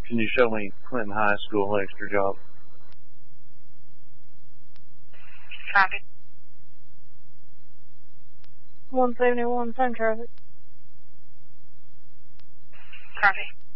Can you show me Clinton High School extra job? Copy. 171, time traffic. Copy.